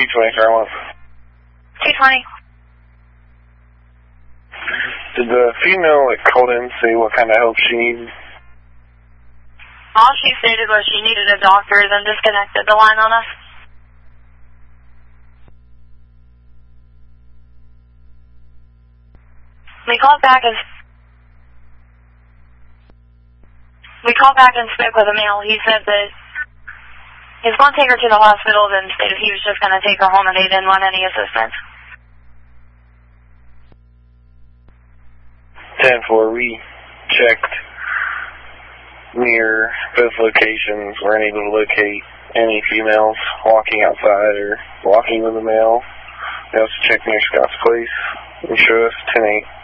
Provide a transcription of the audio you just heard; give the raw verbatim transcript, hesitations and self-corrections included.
two twenty, sir, one. two twenty. Did the female like call in and say what kind of help she needed? All she stated was she needed a doctor, then disconnected the line on us. We called back and we called back and spoke with a male. He said that he was going to take her to the hospital, then stated he was just going to take her home and he didn't want any assistance. ten four, we checked near both locations. Weren't able to locate any females walking outside or walking with a male. We also checked near Scott's Place and showed us ten eight.